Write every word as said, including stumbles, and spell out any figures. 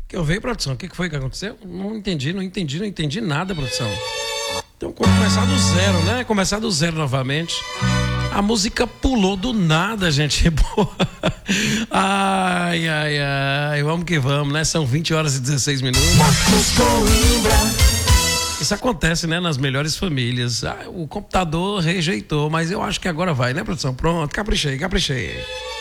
Que eu veio, produção? O que foi que aconteceu? Não entendi, não entendi, não entendi nada, produção. Então, começar do zero, né? Começar do zero novamente. A música pulou do nada, gente. Ai, ai, ai. Vamos que vamos, né? São vinte horas e dezesseis minutos. Isso acontece, né? Nas melhores famílias. Ah, o computador rejeitou, mas eu acho que agora vai, né, produção? Pronto, caprichei, caprichei.